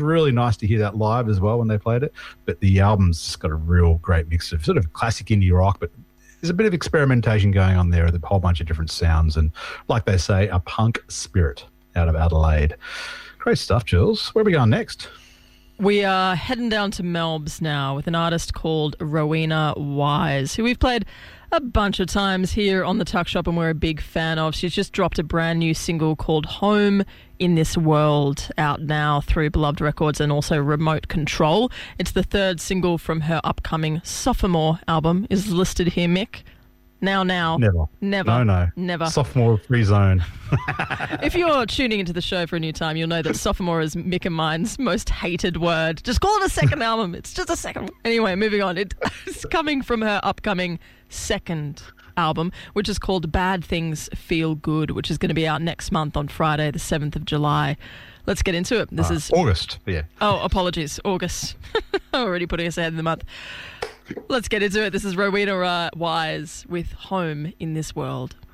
really nice to hear that live as well when they played it. But the album's got a real great mix of sort of classic indie rock, but there's a bit of experimentation going on there with a whole bunch of different sounds and, like they say, a punk spirit out of Adelaide. Great stuff, Jules. Where are we going next? We are heading down to Melbs now with an artist called Rowena Wise, who we've played a bunch of times here on the Tuck Shop and we're a big fan of. She's just dropped a brand new single called Home in This World, out now through Beloved Records and also Remote Control. It's the third single from her upcoming Sophomore album, is listed here, Mick. Now. Never. No. Never. Sophomore free zone. If you're tuning into the show for a new time, you'll know that sophomore is Mick and mine's most hated word. Just call it a second album. It's just a second one. Anyway, moving on. It's coming from her upcoming second album, which is called Bad Things Feel Good, which is going to be out next month on Friday, the 7th of July. Let's get into it. This is August. Yeah. Oh, apologies. August. Already putting us ahead in the month. Let's get into it. This is Rowena Wise with Home in This World.